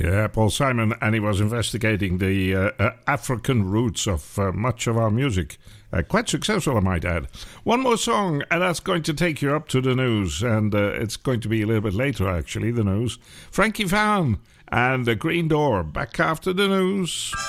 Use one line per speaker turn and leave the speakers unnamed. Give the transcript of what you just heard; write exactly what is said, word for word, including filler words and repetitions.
Yeah, Paul Simon, and he was investigating the uh, uh, African roots of uh, much of our music. Uh, quite successful, I might add. One more song, and that's going to take you up to the news, and uh, it's going to be a little bit later, actually, the news. Frankie Van and The Green Door, back after the news.